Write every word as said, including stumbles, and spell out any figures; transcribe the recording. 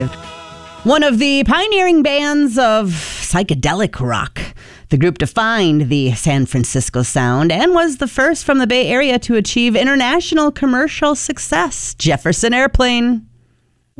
One of the pioneering bands of psychedelic rock. The group defined the San Francisco sound and was the first from the Bay Area to achieve international commercial success. Jefferson Airplane.